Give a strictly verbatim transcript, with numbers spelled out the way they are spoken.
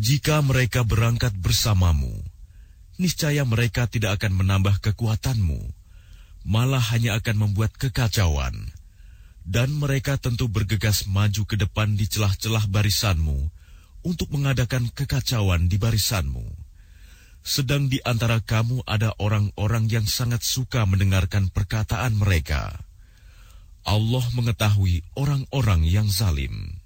Jika mereka berangkat bersamamu, niscaya mereka tidak akan menambah kekuatanmu, malah hanya akan membuat kekacauan. Dan mereka tentu bergegas maju ke depan di celah-celah barisanmu untuk mengadakan kekacauan di barisanmu. Sedang di antara kamu ada orang-orang yang sangat suka mendengarkan perkataan mereka. Allah mengetahui orang-orang yang zalim.